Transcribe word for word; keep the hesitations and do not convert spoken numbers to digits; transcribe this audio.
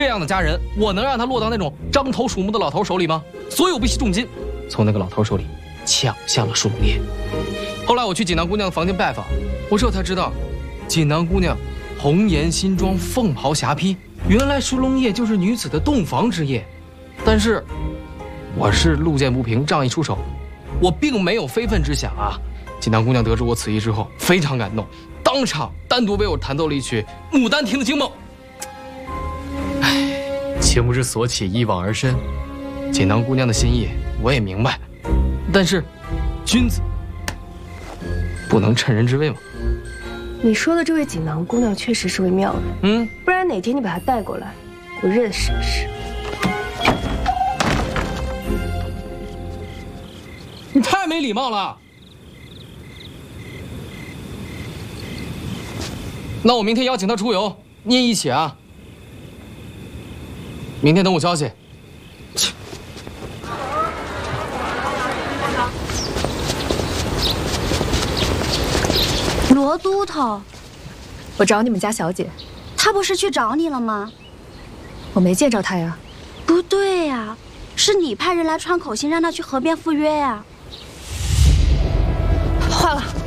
这样的佳人，我能让她落到那种獐头鼠目的老头手里吗？所以我不惜重金，从那个老头手里抢下了树龙叶。后来我去锦囊姑娘的房间拜访，我这才知道，锦囊姑娘红颜新妆，凤袍霞帔，原来梳龙叶就是女子的洞房之夜。但是，我是路见不平，仗义出手，我并没有非分之想啊。锦囊姑娘得知我此意之后，非常感动，当场单独为我弹奏了一曲《牡丹亭》的惊梦。唉，情不知所起，一往而深。锦囊姑娘的心意我也明白，但是，君子不能趁人之危嘛。 你说的这位锦囊姑娘确实是位妙人， 嗯， 不然哪天你把她带过来，我认识认识。 你太没礼貌了。那我明天邀请她出游，你也一起啊。明天等我消息。切。 罗都头， 我找你们家小姐， 她不是去找你了吗？ 我没见着她呀。 不对呀，是你派人来传口信，让她去河边赴约呀。 换了。